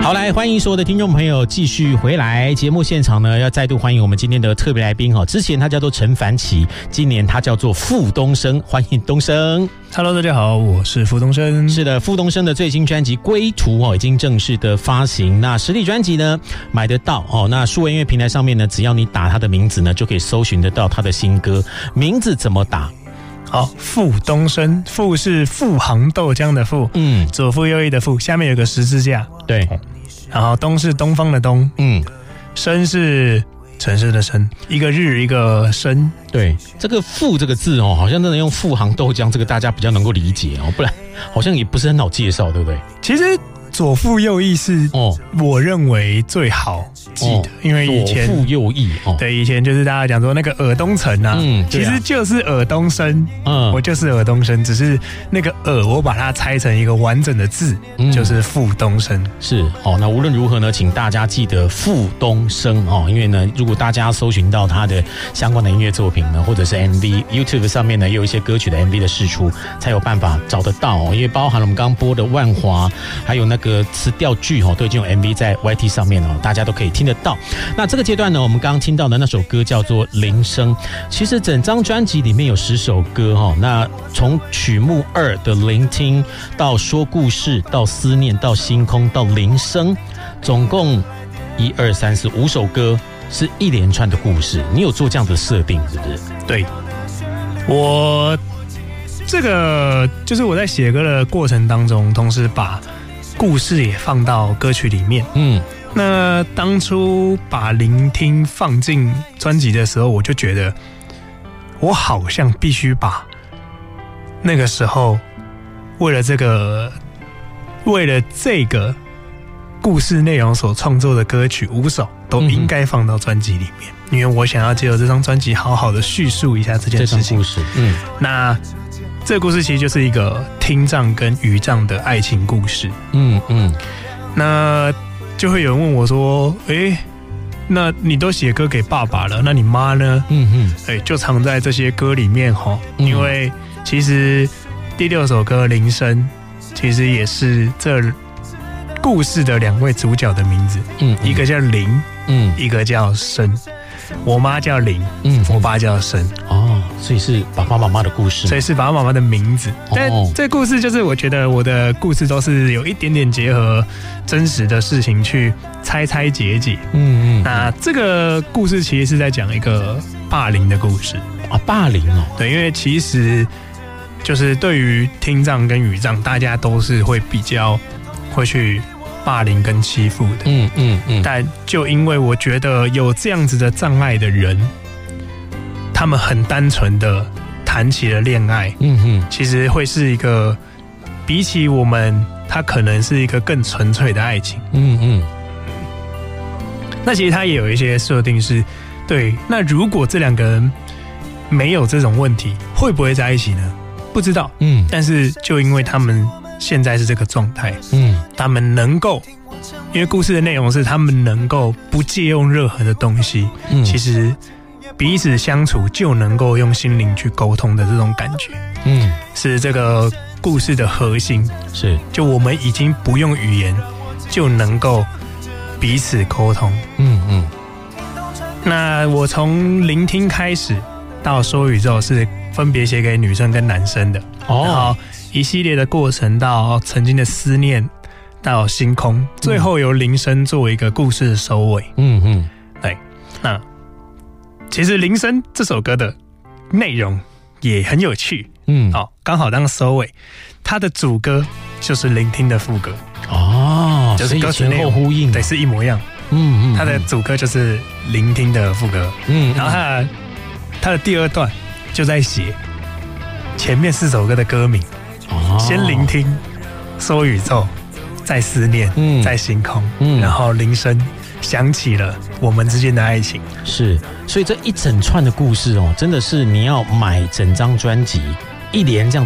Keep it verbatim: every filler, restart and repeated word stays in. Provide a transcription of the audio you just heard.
好，来欢迎所有的听众朋友继续回来节目现场呢，要再度欢迎我们今天的特别来宾哈。之前他叫做陈凡奇，今年他叫做傅东升，欢迎东升。 Hello， 大家好，我是傅东升。 是的，傅东升的最新专辑《归途》哦，已经正式的发行。那实体专辑呢买得到哦。那数位音乐平台上面呢，只要你打他的名字呢，就可以搜寻得到他的新歌。名字怎么打？ 好，傅东升，傅是富航豆浆的傅，嗯，左腹右翼的腹，下面有个十字架， 对。 然后东是东方的东，嗯，升是城市的升，一个日一个升。 对，这个富这个字哦，好像真的用富航豆浆，这个大家比较能够理解哦，不然好像也不是很好介绍，对不对？ 其实左腹右翼是我认为最好记的，哦、因为以前左腹右翼，哦， 对，以前就是大家讲说那个尔东城啊，嗯，其实就是尔东升，嗯，我就是尔东升，只是那个尔我把它拆成一个完整的字，嗯、就是傅东升。 是哦，那无论如何呢，请大家记得傅东升哦，因为呢，如果大家搜寻到他的相关的音乐作品呢，或者是 M V，YouTube 上面呢也有一些歌曲的 M V 的释出，才有办法找得到哦，因为包含了我们刚刚播的万华，还有那个。个词调剧都已经有 M V 在 Y T 上面了，大家都可以听得到。那这个阶段呢，我们刚刚听到的那首歌叫做《铃声》。其实整张专辑里面有十首歌，那从曲目二的聆听到说故事，到思念，到星空，到铃声，总共一二三四五首歌，是一连串的故事。你有做这样的设定是不是？ 对，我这个就是我在写歌的过程当中，同时把故事也放到歌曲里面。嗯，那当初把聆听放进专辑的时候，我就觉得我好像必须把那个时候为了这个为了这个故事内容所创作的歌曲五首都应该放到专辑里面，嗯、因为我想要借由这张专辑好好的叙述一下这件事情。 这故事，嗯， 那这个故事其实就是一个听障跟语障的爱情故事。嗯嗯，那就会有人问我说：“哎、欸，那你都写歌给爸爸了，那你妈呢？”嗯嗯，哎、欸，就藏在这些歌里面哈。因为其实第六首歌《铃声》其实也是这故事的两位主角的名字。嗯，一个叫铃，嗯，一个叫声。我妈叫铃，嗯，我爸叫声。 哦，所以是爸爸妈妈的故事， 所以是爸爸妈妈的名字。但这故事就是我觉得我的故事都是有一点点结合真实的事情去猜猜解解。嗯嗯。那这个故事其实是在讲一个霸凌的故事啊，霸凌哦。 对，因为其实就是对于听障跟语障，大家都是会比较会去霸凌跟欺负的。嗯嗯嗯。但就因为我觉得有这样子的障碍的人，他们很单纯的谈起了恋爱，嗯哼，其实会是一个比起我们，它可能是一个更纯粹的爱情，嗯嗯。那其实它也有一些设定是，对，那如果这两个人没有这种问题，会不会在一起呢？不知道，嗯。但是就因为他们现在是这个状态，嗯，他们能够，因为故事的内容是他们能够不借用任何的东西，嗯，其实彼此相处就能够用心灵去沟通的这种感觉，嗯，是这个故事的核心。是，就我们已经不用语言就能够彼此沟通。嗯嗯。那我从聆听开始到说宇宙是分别写给女生跟男生的，哦，然后一系列的过程到曾经的思念，到星空，最后由铃声作为一个故事的收尾。嗯嗯，对，那。其实《铃声》这首歌的内容也很有趣，嗯，好，刚好当收尾，它的主歌就是聆听的副歌，哦，就是歌词内容前后呼应， 对，是一模一样，嗯嗯，它的主歌就是聆听的副歌，嗯，然后它的它的第二段就在写前面四首歌的歌名，哦，先聆听，说宇宙，再思念，嗯，再星空，嗯，然后铃声。想起了我们之间的爱情， 是，所以这一整串的故事哦，真的是你要买整张专辑，一连这样